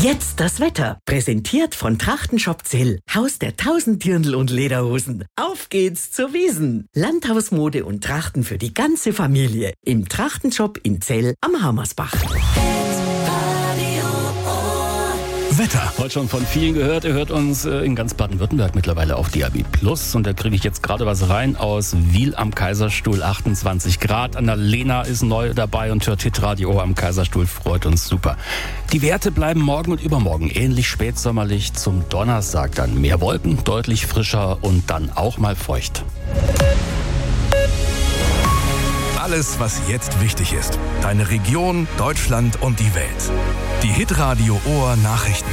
Jetzt das Wetter. Präsentiert von Trachtenshop Zell. Haus der 1000 Dirndl und Lederhosen. Auf geht's zur Wiesn. Landhausmode und Trachten für die ganze Familie. Im Trachtenshop in Zell am Hammersbach. Wetter. Heute schon von vielen gehört. Ihr hört uns in ganz Baden-Württemberg mittlerweile auf DAB+. Und da kriege ich jetzt gerade was rein aus Wil am Kaiserstuhl, 28 Grad. Annalena ist neu dabei und hört Hitradio am Kaiserstuhl. Freut uns super. Die Werte bleiben morgen und übermorgen ähnlich spätsommerlich. Zum Donnerstag dann mehr Wolken, deutlich frischer und dann auch mal feucht. Alles, was jetzt wichtig ist. Deine Region, Deutschland und die Welt. Die Hitradio Ohr Nachrichten.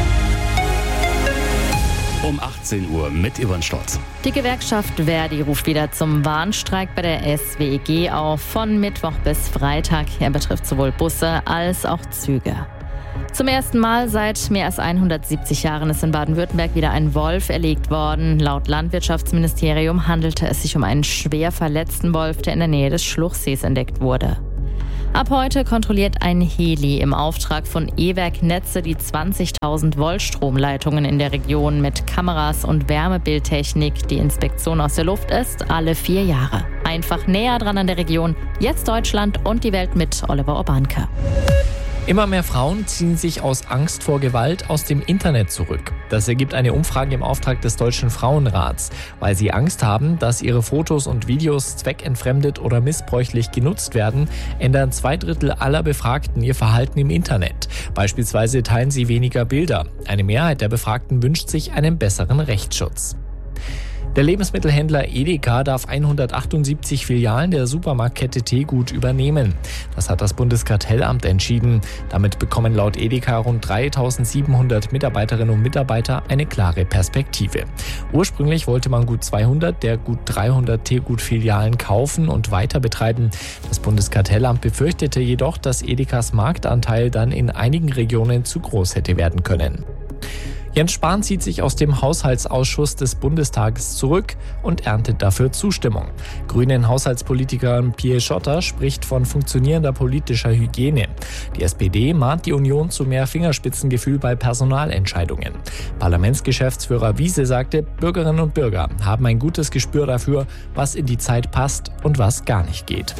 Um 18 Uhr mit Yvonne Stotz. Die Gewerkschaft Verdi ruft wieder zum Warnstreik bei der SWEG auf, von Mittwoch bis Freitag. Er betrifft sowohl Busse als auch Züge. Zum ersten Mal seit mehr als 170 Jahren ist in Baden-Württemberg wieder ein Wolf erlegt worden. Laut Landwirtschaftsministerium handelte es sich um einen schwer verletzten Wolf, der in der Nähe des Schluchsees entdeckt wurde. Ab heute kontrolliert ein Heli im Auftrag von E-Werk Netze die 20.000 Volt Stromleitungen in der Region mit Kameras und Wärmebildtechnik. Die Inspektion aus der Luft ist alle 4 Jahre. Einfach näher dran an der Region. Jetzt Deutschland und die Welt mit Oliver Urbanke. Immer mehr Frauen ziehen sich aus Angst vor Gewalt aus dem Internet zurück. Das ergibt eine Umfrage im Auftrag des Deutschen Frauenrats. Weil sie Angst haben, dass ihre Fotos und Videos zweckentfremdet oder missbräuchlich genutzt werden, ändern 2/3 aller Befragten ihr Verhalten im Internet. Beispielsweise teilen sie weniger Bilder. Eine Mehrheit der Befragten wünscht sich einen besseren Rechtsschutz. Der Lebensmittelhändler Edeka darf 178 Filialen der Supermarktkette Tegut übernehmen. Das hat das Bundeskartellamt entschieden. Damit bekommen laut Edeka rund 3.700 Mitarbeiterinnen und Mitarbeiter eine klare Perspektive. Ursprünglich wollte man gut 200 der gut 300 Tegut-Filialen kaufen und weiter betreiben. Das Bundeskartellamt befürchtete jedoch, dass Edekas Marktanteil dann in einigen Regionen zu groß hätte werden können. Jens Spahn zieht sich aus dem Haushaltsausschuss des Bundestages zurück und erntet dafür Zustimmung. Grünen Haushaltspolitiker Pierre Schotter spricht von funktionierender politischer Hygiene. Die SPD mahnt die Union zu mehr Fingerspitzengefühl bei Personalentscheidungen. Parlamentsgeschäftsführer Wiese sagte, Bürgerinnen und Bürger haben ein gutes Gespür dafür, was in die Zeit passt und was gar nicht geht.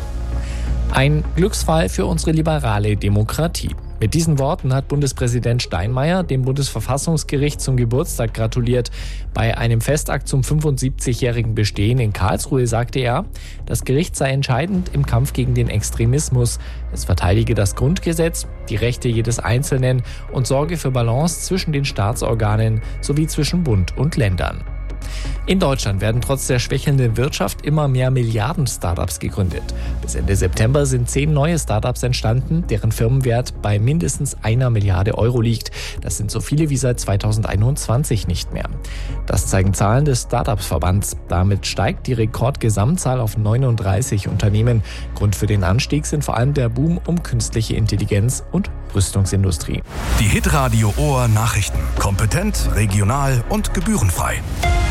Ein Glücksfall für unsere liberale Demokratie. Mit diesen Worten hat Bundespräsident Steinmeier dem Bundesverfassungsgericht zum Geburtstag gratuliert. Bei einem Festakt zum 75-jährigen Bestehen in Karlsruhe sagte er, das Gericht sei entscheidend im Kampf gegen den Extremismus. Es verteidige das Grundgesetz, die Rechte jedes Einzelnen und sorge für Balance zwischen den Staatsorganen sowie zwischen Bund und Ländern. In Deutschland werden trotz der schwächelnden Wirtschaft immer mehr Milliarden-Startups gegründet. Bis Ende September sind 10 neue Startups entstanden, deren Firmenwert bei mindestens 1 Milliarde Euro liegt. Das sind so viele wie seit 2021 nicht mehr. Das zeigen Zahlen des Startups-Verbands. Damit steigt die Rekordgesamtzahl auf 39 Unternehmen. Grund für den Anstieg sind vor allem der Boom um künstliche Intelligenz und Rüstungsindustrie. Die Hitradio Ohr Nachrichten. Kompetent, regional und gebührenfrei.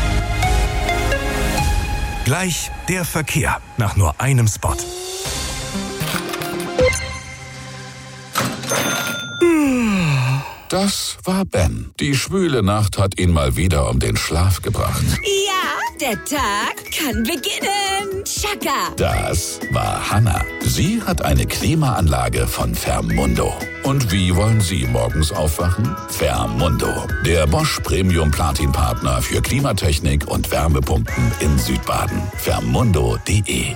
Gleich der Verkehr nach nur einem Spot. Das war Ben. Die schwüle Nacht hat ihn mal wieder um den Schlaf gebracht. Ja, der Tag kann beginnen. Chaka. Das war Hannah. Sie hat eine Klimaanlage von Fermundo. Und wie wollen Sie morgens aufwachen? Fermundo, der Bosch Premium Platin Partner für Klimatechnik und Wärmepumpen in Südbaden. Fermundo.de.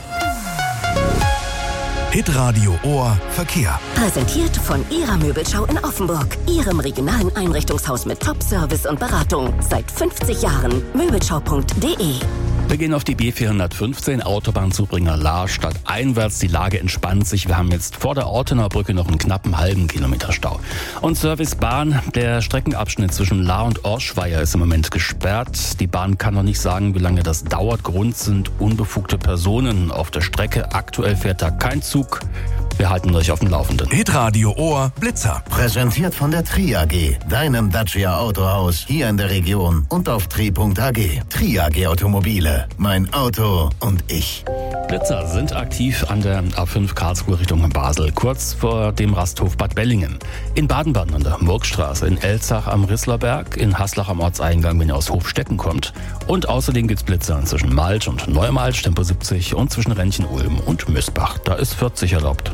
Hitradio Ohr Verkehr. Präsentiert von Ihrer Möbelschau in Offenburg. Ihrem regionalen Einrichtungshaus mit Top-Service und Beratung. Seit 50 Jahren. Möbelschau.de. Wir gehen auf die B415, Autobahnzubringer Lahr, stadteinwärts. Die Lage entspannt sich. Wir haben jetzt vor der Ortener Brücke noch einen knappen halben Kilometer Stau. Und Service Bahn, der Streckenabschnitt zwischen Lahr und Orschweier ist im Moment gesperrt. Die Bahn kann noch nicht sagen, wie lange das dauert. Grund sind unbefugte Personen auf der Strecke. Aktuell fährt da kein Zug. Wir halten euch auf dem Laufenden. Hitradio Ohr Blitzer. Präsentiert von der Tri AG, deinem Dacia Autohaus hier in der Region und auf tri.ag. Tri AG Automobile, mein Auto und ich. Blitzer sind aktiv an der A5 Karlsruhe Richtung Basel, kurz vor dem Rasthof Bad Bellingen. In Baden-Baden an der Murgstraße, in Elzach am Risslerberg, in Haslach am Ortseingang, wenn ihr aus Hofstetten kommt. Und außerdem gibt's Blitzer zwischen Malsch und Neumalsch, Tempo 70 und zwischen Rentchen-Ulm und Müsbach. Da ist 40 erlaubt.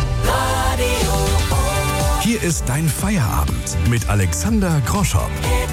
Hier ist dein Feierabend mit Alexander Groschow.